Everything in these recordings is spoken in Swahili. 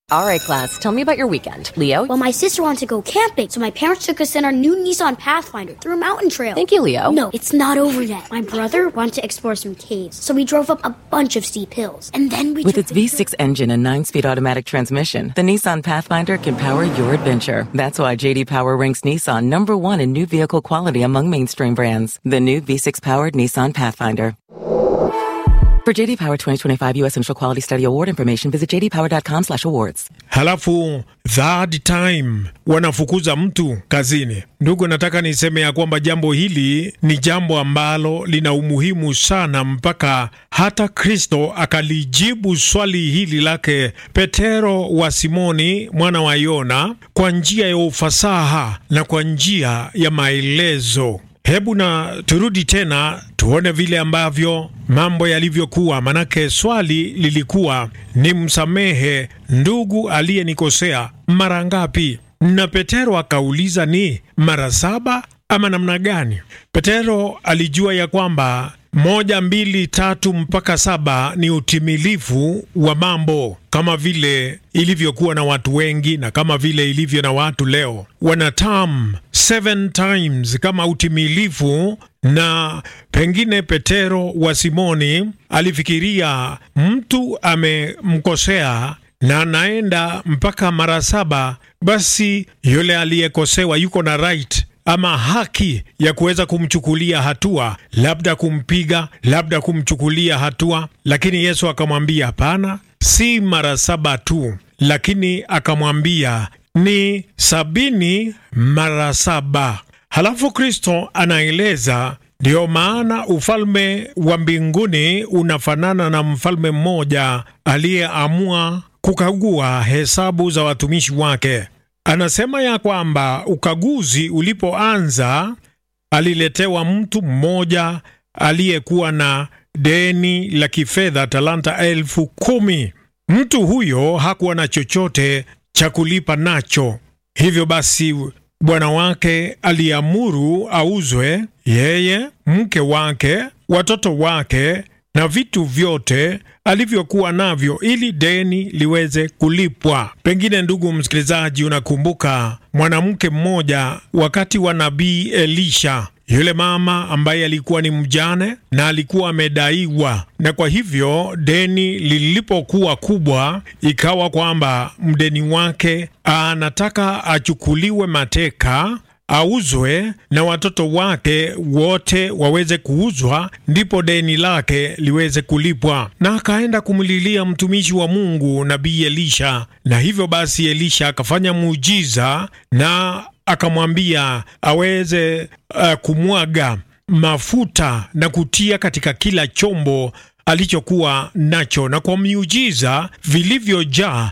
All right, class, tell me about your weekend. Leo? Well, my sister wanted to go camping, so my parents took us in our new Nissan Pathfinder through a mountain trail. Thank you, Leo. No, it's not over yet. My brother wanted to explore some caves, so we drove up a bunch of steep hills. And then we With its V6 engine and 9-speed automatic transmission, the Nissan Pathfinder can power your adventure. That's why J.D. Power ranks Nissan #1 in new vehicle quality among mainstream brands. The new V6-powered Nissan Pathfinder. For J.D. Power 2025 U.S. Initial Quality Study Award information, visit jdpower.com/awards. Halafu third time wanafukuza mtu kazini. Ndugu, nataka niseme ya kwamba jambo hili ni jambo ambalo lina umuhimu sana, mpaka hata Kristo akalijibu swali hili lake Petero wa Simoni mwana wa Yona kwa njia ya ufasaha na kwa njia ya maelezo. Hebu na turudi tena tuone vile ambavyo mambo yalivyokuwa, manake swali lilikuwa ni msamehe ndugu aliyenikosea mara ngapi? Na Petero akauliza ni mara 7 ama namna gani? Petero alijua ya kwamba 1, 2, 3 mpaka 7 ni utimilifu wa mambo, kama vile ilivyokuwa na watu wengi na kama vile ilivyo na watu leo. Wanatam 7 times kama utimilifu, na pengine Petero wa Simoni alifikiria mtu amemkosea na anaenda mpaka mara 7, basi yule aliyekosewa yuko na right ama haki ya kuweza kumchukulia hatua, labda kumpiga, labda kumchukulia hatua. Lakini Yesu akamwambia hapana, si mara 7 tu, lakini akamwambia ni 70 mara 7. Halafu Kristo anaeleza ndio maana ufalme wa mbinguni unafanana na mfalme mmoja aliyeamua kukagua hesabu za watumishi wake. Anasema ya kwamba ukaguzi ulipoanza, aliletewa mtu mmoja aliyekuwa na deni la kifedha talanta 10,000. Mtu huyo hakuwa na chochote cha kulipa nacho. Hivyo basi bwana wake aliamuru auzwe, yeye, mke wake, watoto wake na vitu vyote alivyokuwa navyo ili deni liweze kulipwa. Pengine ndugu msikilizaji, unakumbuka mwanamke mmoja wakati wa nabii Elisha, yule mama ambaye alikuwa ni mjane na alikuwa amedaiwa, na kwa hivyo deni lilipokuwa kubwa, ikawa kwamba mdeni wake anataka achukuliwe mateka, auzwe na watoto wake wote waweze kuuzwa, ndipo deni lake liweze kulipwa. Na akaenda kumlilia mtumishi wa Mungu nabii Elisha, na hivyo basi Elisha akafanya muujiza na akamwambia aweze kumwaga mafuta na kutia katika kila chombo alichokuwa nacho, na kwa miujiza vilivyojaa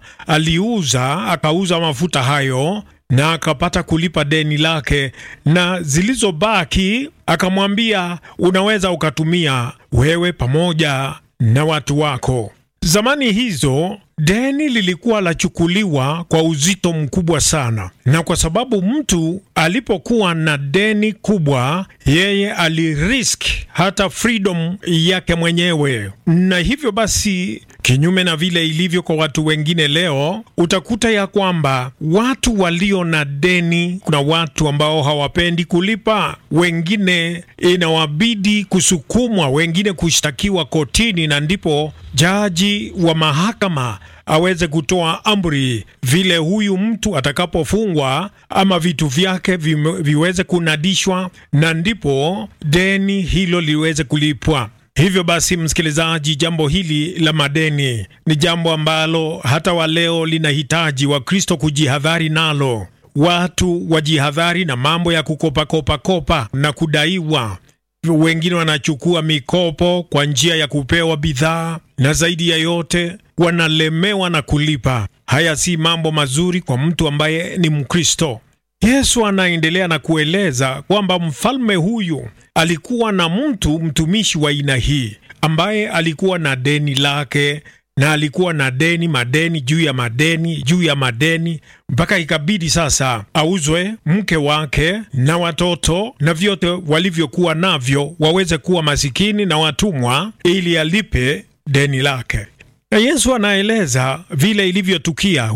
akauza mafuta hayo na akapata kulipa deni lake, na zilizobaki akamwambia unaweza ukatumia wewe pamoja na watu wako. Zamani hizo deni lilikuwa lachukuliwa kwa uzito mkubwa sana, na kwa sababu mtu alipokuwa na deni kubwa, yeye alirisk hata freedom yake mwenyewe. Na hivyo basi, kinyume na vile ilivyo kwa watu wengine leo, utakuta ya kwamba watu walio na deni, kuna watu ambao hawapendi kulipa, wengine inawabidi kusukumwa, wengine kushtakiwa kotini, na ndipo jaji wa mahakama aweze kutoa amri vile huyu mtu atakapofungwa ama vitu vyake viweze kunadishwa, na ndipo deni hilo liweze kulipwa. Hivyo basi, msikilizaji, jambo hili la madeni ni jambo ambalo hata wa leo linahitaji Wakristo kujihadhari nalo. Watu wajihadhari na mambo ya kukopa na kudaiwa. Wengine wanachukua mikopo kwa njia ya kupewa bidhaa, na zaidi ya yote wanalemewa na kulipa. Haya si mambo mazuri kwa mtu ambaye ni Mkristo. Yesu anaendelea na kueleza kwamba mfalme huyu alikuwa na mtumishi wa aina hii ambaye alikuwa na deni lake, na alikuwa na madeni juu ya madeni, mpaka ikabidi sasa auzwe, mke wake na watoto na vyote walivyokuwa navyo waweze kuwa masikini na watumwa ili alipe deni lake. Na Yesu anaeleza vile ilivyotukia.